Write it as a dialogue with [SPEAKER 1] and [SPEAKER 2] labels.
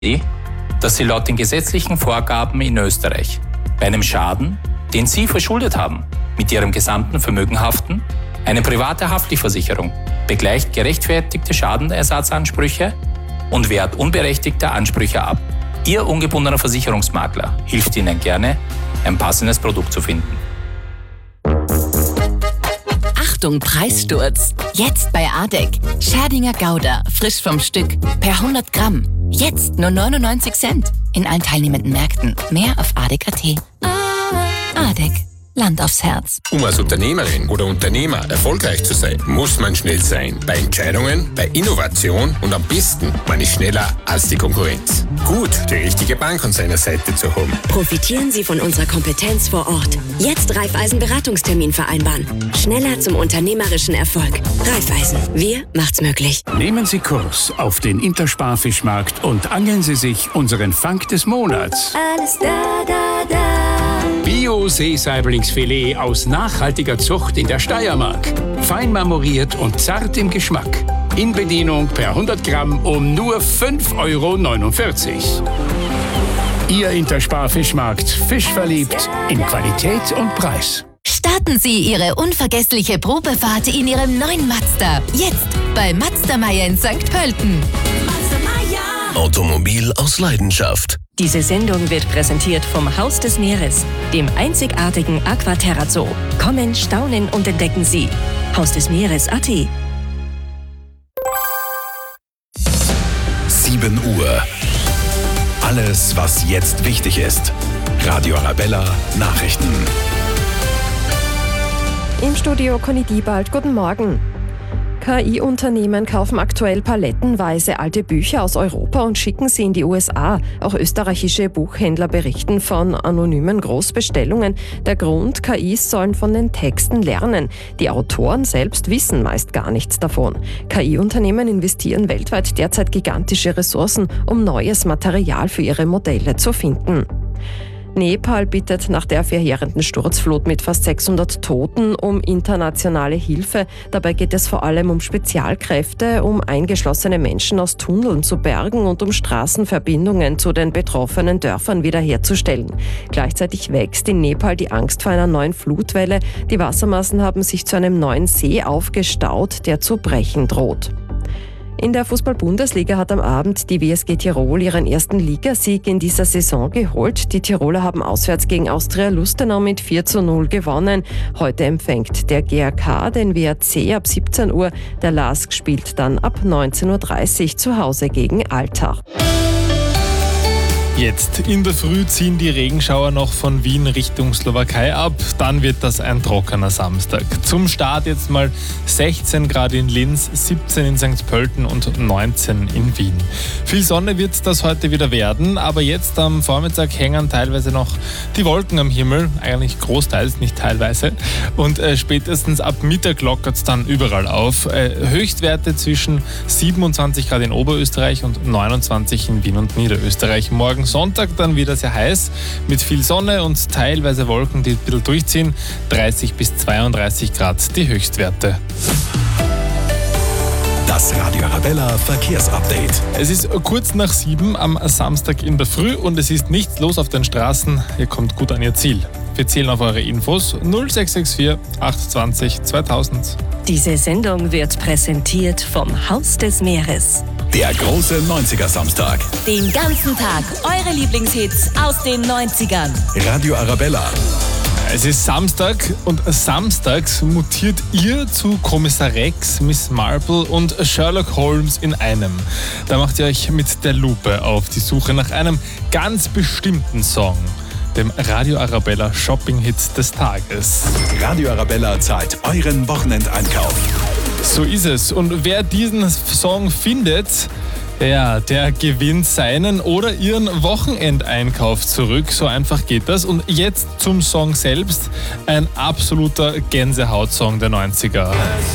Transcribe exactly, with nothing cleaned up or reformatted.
[SPEAKER 1] dass Sie laut den gesetzlichen Vorgaben in Österreich bei einem Schaden, den Sie verschuldet haben, mit Ihrem gesamten Vermögen haften. Eine private Haftpflichtversicherung begleicht gerechtfertigte Schadenersatzansprüche und wehrt unberechtigte Ansprüche ab. Ihr ungebundener Versicherungsmakler hilft Ihnen gerne, ein passendes Produkt zu finden.
[SPEAKER 2] Achtung, Preissturz! Jetzt bei Adek. Scherdinger Gouda, frisch vom Stück, per hundert Gramm. Jetzt nur neunundneunzig Cent. In allen teilnehmenden Märkten. Mehr auf adek punkt at. Adek. Land aufs Herz.
[SPEAKER 3] Um als Unternehmerin oder Unternehmer erfolgreich zu sein, muss man schnell sein. Bei Entscheidungen, bei Innovation und am besten, man ist schneller als die Konkurrenz. Gut, die richtige Bank an seiner Seite zu haben.
[SPEAKER 4] Profitieren Sie von unserer Kompetenz vor Ort. Jetzt Raiffeisen-Beratungstermin vereinbaren. Schneller zum unternehmerischen Erfolg. Raiffeisen, wir macht's möglich.
[SPEAKER 5] Nehmen Sie Kurs auf den Intersparfischmarkt und angeln Sie sich unseren Fang des Monats.
[SPEAKER 4] Alles da, da, da.
[SPEAKER 5] Bio-Seesaiblingsfilet aus nachhaltiger Zucht in der Steiermark. Fein marmoriert und zart im Geschmack. In Bedienung per hundert Gramm um nur fünf Euro neunundvierzig. Ihr Intersparfischmarkt. Fischverliebt in Qualität und Preis.
[SPEAKER 2] Starten Sie Ihre unvergessliche Probefahrt in Ihrem neuen Mazda. Jetzt bei Mazda Meier in Sankt Pölten.
[SPEAKER 6] Automobil aus Leidenschaft.
[SPEAKER 7] Diese Sendung wird präsentiert vom Haus des Meeres, dem einzigartigen Aquaterra Zoo. Kommen, staunen und entdecken Sie. Haus des Meeres Punkt at.
[SPEAKER 6] sieben Uhr. Alles, was jetzt wichtig ist. Radio Arabella Nachrichten.
[SPEAKER 8] Im Studio Conny Diebald, guten Morgen. K I-Unternehmen kaufen aktuell palettenweise alte Bücher aus Europa und schicken sie in die U S A. Auch österreichische Buchhändler berichten von anonymen Großbestellungen. Der Grund, K Is sollen von den Texten lernen. Die Autoren selbst wissen meist gar nichts davon. K I-Unternehmen investieren weltweit derzeit gigantische Ressourcen, um neues Material für ihre Modelle zu finden. Nepal bittet nach der verheerenden Sturzflut mit fast sechshundert Toten um internationale Hilfe. Dabei geht es vor allem um Spezialkräfte, um eingeschlossene Menschen aus Tunneln zu bergen und um Straßenverbindungen zu den betroffenen Dörfern wiederherzustellen. Gleichzeitig wächst in Nepal die Angst vor einer neuen Flutwelle. Die Wassermassen haben sich zu einem neuen See aufgestaut, der zu brechen droht. In der Fußball-Bundesliga hat am Abend die W S G Tirol ihren ersten Ligasieg in dieser Saison geholt. Die Tiroler haben auswärts gegen Austria Lustenau mit vier zu null gewonnen. Heute empfängt der G A K den W A C ab siebzehn Uhr. Der L A S K spielt dann ab neunzehn Uhr dreißig zu Hause gegen Altach.
[SPEAKER 9] Jetzt in der Früh ziehen die Regenschauer noch von Wien Richtung Slowakei ab. Dann wird das ein trockener Samstag. Zum Start jetzt mal sechzehn Grad in Linz, siebzehn in Sankt Pölten und neunzehn in Wien. Viel Sonne wird das heute wieder werden, aber jetzt am Vormittag hängen teilweise noch die Wolken am Himmel. Eigentlich großteils, nicht teilweise. Und äh, spätestens ab Mittag lockert es dann überall auf. Äh, Höchstwerte zwischen siebenundzwanzig Grad in Oberösterreich und neunundzwanzig in Wien und Niederösterreich. Morgen Sonntag dann wieder sehr heiß mit viel Sonne und teilweise Wolken, die ein bisschen durchziehen. dreißig bis zweiunddreißig Grad die Höchstwerte.
[SPEAKER 6] Das Radio Arabella Verkehrsupdate.
[SPEAKER 9] Es ist kurz nach sieben am Samstag in der Früh und es ist nichts los auf den Straßen. Ihr kommt gut an Ihr Ziel. Wir zählen auf eure Infos null sechs sechs vier acht zwei null zweitausend.
[SPEAKER 7] Diese Sendung wird präsentiert vom Haus des Meeres.
[SPEAKER 6] Der große neunziger-Samstag.
[SPEAKER 2] Den ganzen Tag eure Lieblingshits aus den neunzigern.
[SPEAKER 6] Radio Arabella.
[SPEAKER 9] Es ist Samstag und samstags mutiert ihr zu Kommissar Rex, Miss Marple und Sherlock Holmes in einem. Da macht ihr euch mit der Lupe auf die Suche nach einem ganz bestimmten Song, dem Radio Arabella Shopping-Hit des Tages.
[SPEAKER 6] Radio Arabella zahlt euren Wochenendeinkauf.
[SPEAKER 9] So ist es. Und wer diesen Song findet, ja, der gewinnt seinen oder ihren Wochenendeinkauf zurück. So einfach geht das. Und jetzt zum Song selbst. Ein absoluter Gänsehautsong der neunziger.